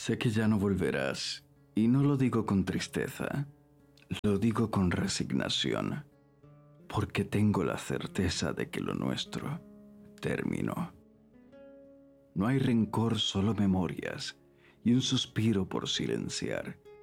Sé que ya no volverás, y no lo digo con tristeza, lo digo con resignación, porque tengo la certeza de que lo nuestro terminó. No hay rencor, solo memorias y un suspiro por silenciar,